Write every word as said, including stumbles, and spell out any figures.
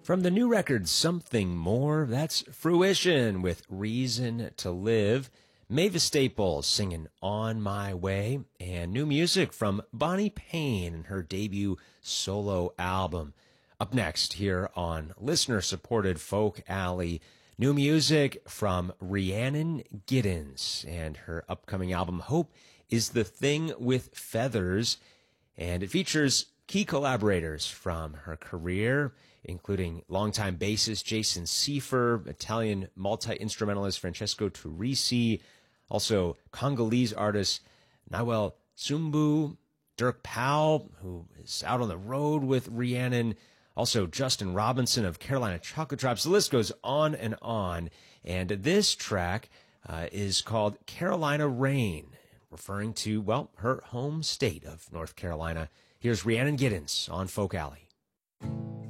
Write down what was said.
From the new record, Something More, that's Fruition with Reason to Live. Mavis Staples singing On My Way, and new music from Bonnie Payne and her debut solo album. Up next here on listener-supported Folk Alley, new music from Rhiannon Giddens and her upcoming album Hope is the Thing with Feathers, and it features key collaborators from her career, including longtime bassist Jason Seifer, Italian multi-instrumentalist Francesco Turrisi, also Congolese artist Nawel Sumbu, Dirk Powell, who is out on the road with Rhiannon, also Justin Robinson of Carolina Chocolate Drops. The list goes on and on. And this track uh, is called Carolina Rain, referring to, well, her home state of North Carolina. Here's Rhiannon Giddens on Folk Alley.